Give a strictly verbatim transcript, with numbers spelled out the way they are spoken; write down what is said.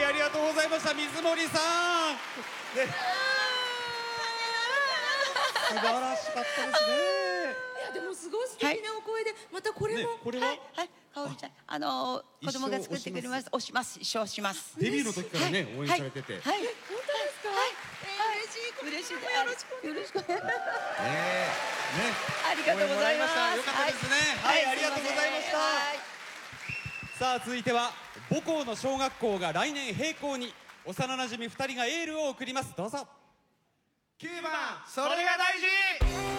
、ありがとうございました。水森さん、ね、素晴らしかったですね。 いやでもすごい素敵なお声で、またこれも、 ね、これは、 はい、かおりちゃん、あの子供が作ってくれます。押します、一生します。 デビューの時からね、応援されてて。 はい、本当ですか。 嬉しい、嬉しい、よろしく、よろしく。ね、 ありがとうございます。 よかったですね。はい、ありがとうございました。さあ、続いては母校の小学校が来年閉校に、幼馴染ふたりがエールを送ります。どうぞ。 きゅうばん、それが大事。